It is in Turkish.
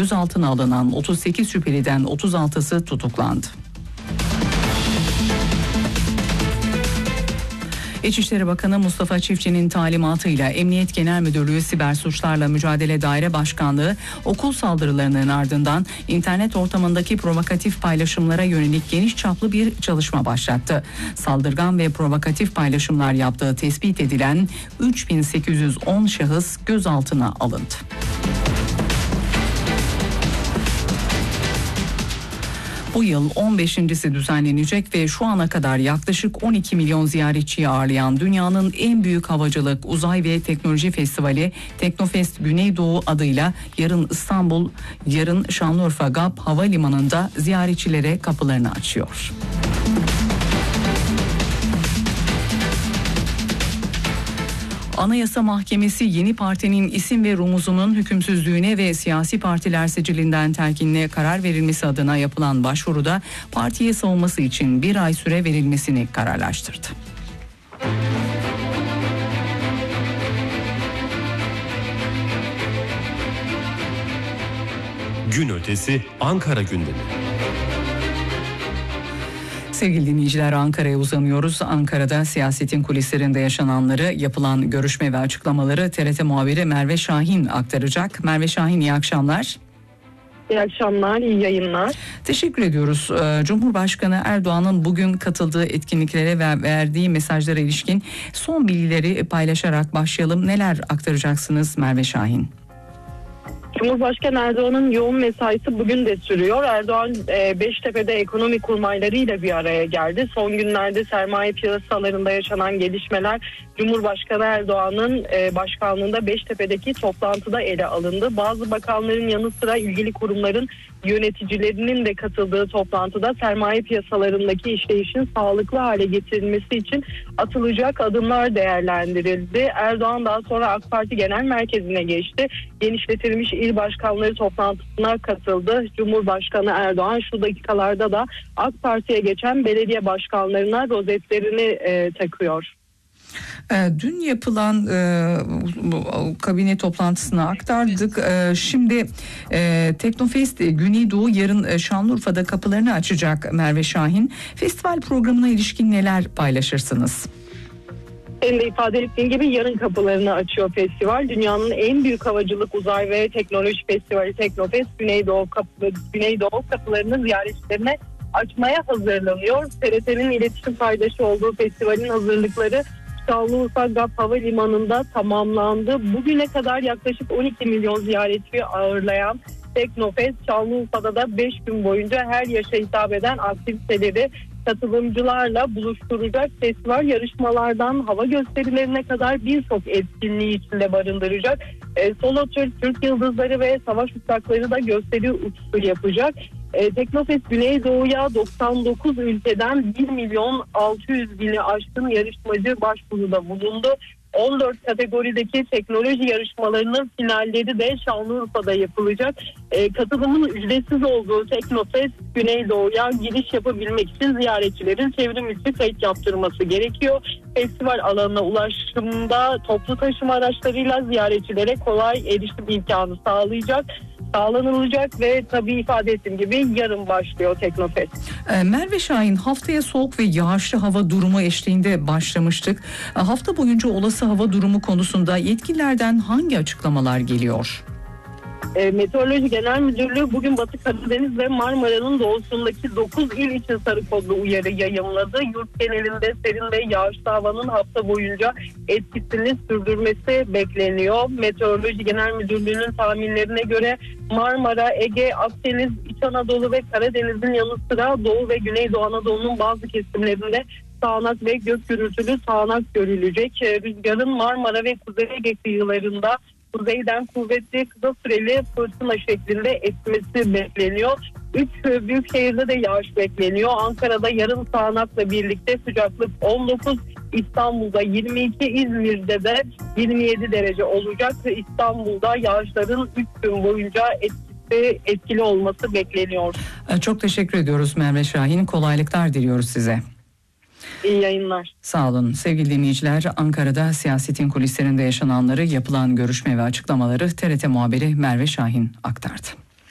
gözaltına alınan 38 şüpheliden 36'sı tutuklandı. İçişleri Bakanı Mustafa Çiftçi'nin talimatıyla Emniyet Genel Müdürlüğü Siber Suçlarla Mücadele Daire Başkanlığı okul saldırılarının ardından internet ortamındaki provokatif paylaşımlara yönelik geniş çaplı bir çalışma başlattı. Saldırgan ve provokatif paylaşımlar yaptığı tespit edilen 3810 şahıs gözaltına alındı. Bu yıl 15.si düzenlenecek ve şu ana kadar yaklaşık 12 milyon ziyaretçiyi ağırlayan dünyanın en büyük havacılık, uzay ve teknoloji festivali Teknofest Güneydoğu adıyla yarın İstanbul, yarın Şanlıurfa GAP Havalimanı'nda ziyaretçilere kapılarını açıyor. Anayasa Mahkemesi yeni partinin isim ve rumuzunun hükümsüzlüğüne ve siyasi partiler sicilinden telkinine karar verilmesi adına yapılan başvuruda partiye savunması için bir ay süre verilmesini kararlaştırdı. Gün ötesi Ankara gündemi. Sevgili dinleyiciler, Ankara'ya uzanıyoruz. Ankara'da siyasetin kulislerinde yaşananları, yapılan görüşme ve açıklamaları TRT muhabiri Merve Şahin aktaracak. Merve Şahin, iyi akşamlar. İyi akşamlar, iyi yayınlar. Teşekkür ediyoruz. Cumhurbaşkanı Erdoğan'ın bugün katıldığı etkinliklere ve verdiği mesajlara ilişkin son bilgileri paylaşarak başlayalım. Neler aktaracaksınız Merve Şahin? Cumhurbaşkanı Erdoğan'ın yoğun mesaisi bugün de sürüyor. Erdoğan Beştepe'de ekonomi kurmaylarıyla bir araya geldi. Son günlerde sermaye piyasalarında yaşanan gelişmeler Cumhurbaşkanı Erdoğan'ın başkanlığında Beştepe'deki toplantıda ele alındı. Bazı bakanların yanı sıra ilgili kurumların yöneticilerinin de katıldığı toplantıda sermaye piyasalarındaki işleyişin sağlıklı hale getirilmesi için atılacak adımlar değerlendirildi. Erdoğan daha sonra AK Parti Genel Merkezi'ne geçti. Genişletilmiş il başkanları toplantısına katıldı. Cumhurbaşkanı Erdoğan şu dakikalarda da AK Parti'ye geçen belediye başkanlarına rozetlerini takıyor. Dün yapılan kabine toplantısına aktardık. Şimdi Teknofest Güneydoğu yarın Şanlıurfa'da kapılarını açacak Merve Şahin. Festival programına ilişkin neler paylaşırsınız? Senin de ifade ettiğin gibi yarın kapılarını açıyor festival. Dünyanın en büyük havacılık, uzay ve teknoloji festivali Teknofest Güneydoğu kapılarını ziyaretçilerine açmaya hazırlanıyor. TRT'nin iletişim paydaşı olduğu festivalin hazırlıkları Şanlıurfa GAP Havalimanı'nda tamamlandı. Bugüne kadar yaklaşık 12 milyon ziyaretçiyi ağırlayan Teknofest Şanlıurfa'da da 5 gün boyunca her yaşa hitap eden aktiviteleri katılımcılarla buluşturacak. Festival yarışmalardan hava gösterilerine kadar birçok etkinliği içinde barındıracak. Solo Türk Yıldızları ve savaş uçakları da gösteri uçuşu yapacak. Teknofest Güneydoğu'ya 99 ülkeden 1 milyon 600 bini aşkın yarışmacı başvuruda bulundu. 14 kategorideki teknoloji yarışmalarının finalleri de Şanlıurfa'da yapılacak. Katılımın ücretsiz olduğu Teknofest Güneydoğu'ya giriş yapabilmek için ziyaretçilerin çevrim içi kayıt yaptırması gerekiyor. Festival alanına ulaşımda toplu taşıma araçlarıyla ziyaretçilere kolay erişim imkanı sağlanılacak ve tabii ifade ettiğim gibi yarın başlıyor Teknofest. Merve Şahin, haftaya soğuk ve yağışlı hava durumu eşliğinde başlamıştık. Hafta boyunca olası hava durumu konusunda yetkililerden hangi açıklamalar geliyor? Meteoroloji Genel Müdürlüğü bugün Batı Karadeniz ve Marmara'nın doğusundaki 9 il için sarı kodlu uyarı yayımladı. Yurt genelinde serin ve yağışlı havanın hafta boyunca etkisini sürdürmesi bekleniyor. Meteoroloji Genel Müdürlüğü'nün tahminlerine göre Marmara, Ege, Akdeniz, İç Anadolu ve Karadeniz'in yanı sıra Doğu ve Güneydoğu Anadolu'nun bazı kesimlerinde sağanak ve gök gürültülü sağanak görülecek. Rüzgarın Marmara ve Kuzey Ege kıyılarında kuzeyden kuvvetli kısa süreli fırtına şeklinde esmesi bekleniyor. 3 büyük şehirde de yağış bekleniyor. Ankara'da yarın sağanakla birlikte sıcaklık 19, İstanbul'da 22, İzmir'de de 27 derece olacak. İstanbul'da yağışların 3 gün boyunca etkili olması bekleniyor. Çok teşekkür ediyoruz Merve Şahin. Kolaylıklar diliyoruz size. İyi yayınlar. Sağ olun. Sevgili dinleyiciler, Ankara'da siyasetin kulislerinde yaşananları, yapılan görüşme ve açıklamaları TRT muhabiri Merve Şahin aktardı.